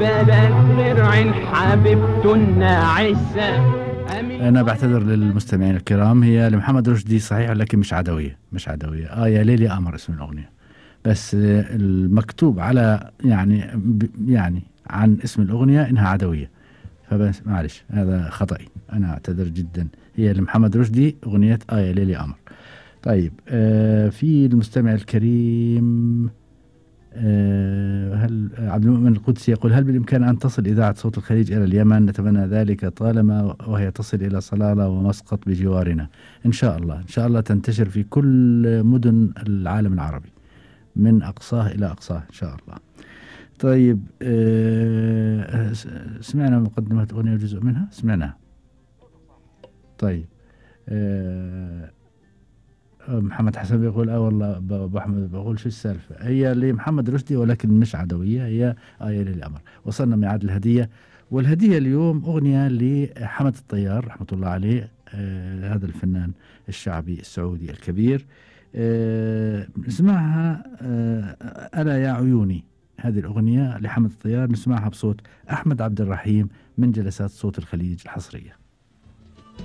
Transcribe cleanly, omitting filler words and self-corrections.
بلد غير عين حبيبته الناعسة. أنا بعتذر للمستمعين الكرام، هي لمحمد رشدي صحيح لكن مش عدوية، مش عدوية. يا ليلي قمر اسم الأغنية، بس المكتوب على يعني عن اسم الأغنية إنها عدوية، فبس معلش هذا خطأي، أنا أعتذر جدا. هي لمحمد رشدي أغنية يا ليلي قمر. طيب في المستمع الكريم هل عبد المؤمن القدسي يقول: هل بالإمكان أن تصل إذاعة صوت الخليج إلى اليمن؟ نتمنى ذلك طالما وهي تصل إلى صلالة ومسقط بجوارنا. إن شاء الله، إن شاء الله تنتشر في كل مدن العالم العربي من أقصاه إلى أقصاه إن شاء الله. طيب سمعنا مقدمة أغنية جزء منها سمعناها. طيب محمد حسن بيقول والله ابو احمد بقول شو السالفه، هي لمحمد رشدي ولكن مش عدويه، هي آية للأمر. وصلنا ميعاد الهديه، والهديه اليوم اغنيه لحمد الطيار رحمه الله عليه، هذا الفنان الشعبي السعودي الكبير. نسمعها ألا يا عيوني، هذه الأغنية لحمد الطيار نسمعها بصوت أحمد عبد الرحيم من جلسات صوت الخليج الحصرية.